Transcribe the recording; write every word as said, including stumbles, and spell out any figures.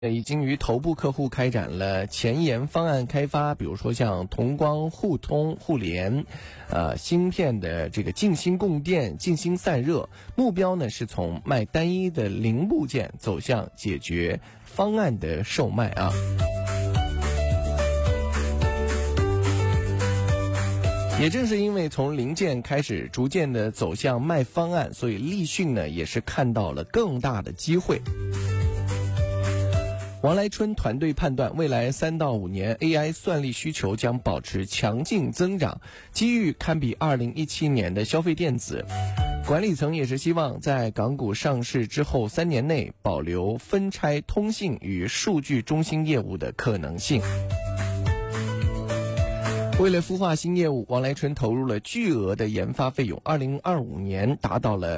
已经与头部客户开展了前沿方案开发，比如说像同光互通互联，呃，芯片的这个静心供电、静心散热，目标呢是从卖单一的零部件走向解决方案的售卖啊。也正是因为从零件开始逐渐的走向卖方案，所以立讯呢也是看到了更大的机会。王来春团队判断，未来三到五年 A I 算力需求将保持强劲增长，机遇堪比二零一七年的消费电子。管理层也是希望在港股上市之后三年内保留分拆通信与数据中心业务的可能性。为了孵化新业务，王来春投入了巨额的研发费用，二零二五年达到了